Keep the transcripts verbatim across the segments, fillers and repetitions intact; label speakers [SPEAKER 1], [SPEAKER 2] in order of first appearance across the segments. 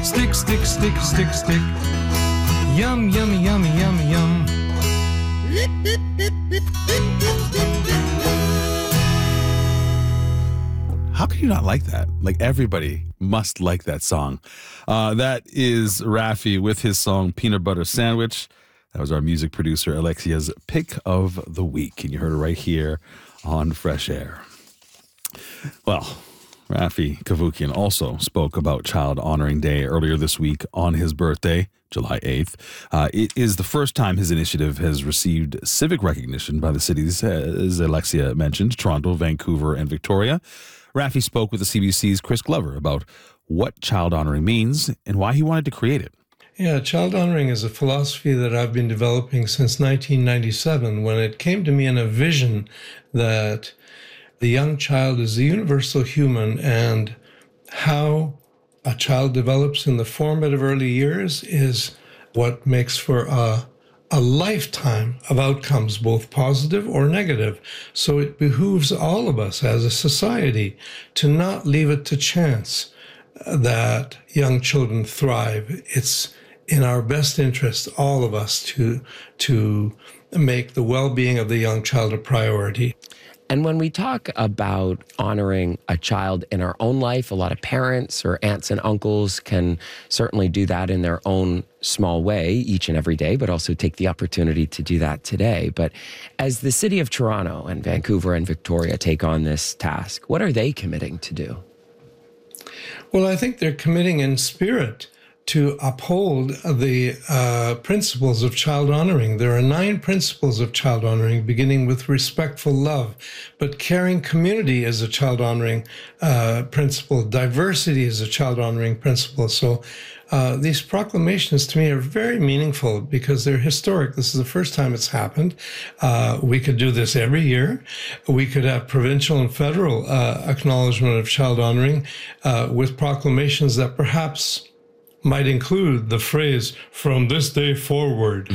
[SPEAKER 1] Stick, stick, stick, stick, stick. Yum, yum, yum, yum, yum.
[SPEAKER 2] How can you not like that? Like, everybody must like that song. Uh, that is Raffi with his song Peanut Butter Sandwich. That was our music producer, Alexia's pick of the week. And you heard it right here on Fresh Air. Well, Raffi Kavukian also spoke about Child Honoring Day earlier this week on his birthday, July eighth. Uh, it is the first time his initiative has received civic recognition by the cities, as Alexia mentioned, Toronto, Vancouver, and Victoria. Raffi spoke with the C B C's Chris Glover about what child honoring means and why he wanted to create it.
[SPEAKER 3] Yeah, child honoring is a philosophy that I've been developing since nineteen ninety-seven, when it came to me in a vision that the young child is the universal human, and how a child develops in the formative early years is what makes for a, a lifetime of outcomes, both positive or negative. So it behooves all of us as a society to not leave it to chance that young children thrive. It's in our best interest, all of us, to to make the well-being of the young child a priority.
[SPEAKER 4] And when we talk about honoring a child in our own life, a lot of parents or aunts and uncles can certainly do that in their own small way each and every day, but also take the opportunity to do that today. But as the city of Toronto and Vancouver and Victoria take on this task, what are they committing to do?
[SPEAKER 3] Well, I think they're committing in spirit to uphold the uh, principles of child honoring. There are nine principles of child honoring, beginning with respectful love, but caring community is a child honoring uh, principle. Diversity is a child honoring principle. So uh, these proclamations to me are very meaningful because they're historic. This is the first time it's happened. Uh, we could do this every year. We could have provincial and federal uh, acknowledgement of child honoring uh, with proclamations that perhaps might include the phrase, from this day forward.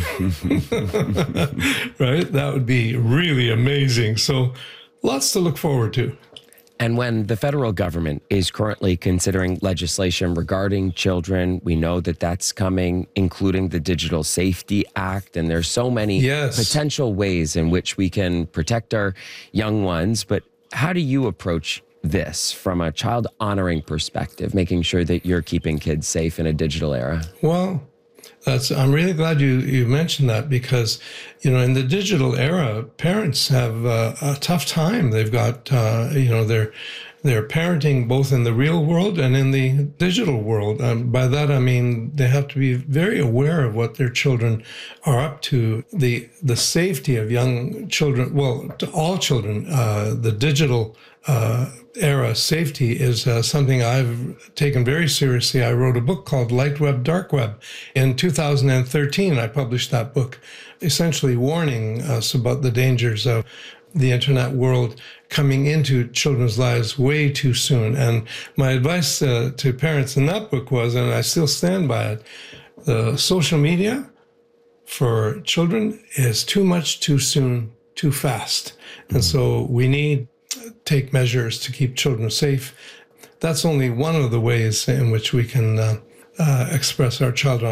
[SPEAKER 3] Right? That would be really amazing. So lots to look forward to.
[SPEAKER 4] And when the federal government is currently considering legislation regarding children, we know that that's coming, including the Digital Safety Act. And there's so many
[SPEAKER 3] yes.
[SPEAKER 4] potential ways in which we can protect our young ones. But how do you approach this from a child honoring perspective, making sure that you're keeping kids safe in a digital era?
[SPEAKER 3] Well, that's, I'm really glad you, you mentioned that, because, you know, in the digital era, parents have uh, a tough time. They've got, uh, you know, they're, they're parenting both in the real world and in the digital world. Um, by that, I mean, they have to be very aware of what their children are up to. The, the safety of young children, well, to all children, uh, the digital uh, era safety is uh, something I've taken very seriously. I wrote a book called Light Web, Dark Web. In two thousand thirteen, I published that book, essentially warning us about the dangers of the internet world coming into children's lives way too soon. And my advice uh, to parents in that book was, and I still stand by it, the social media for children is too much, too soon, too fast. And so we need to take measures to keep children safe. That's only one of the ways in which we can uh, uh, express our child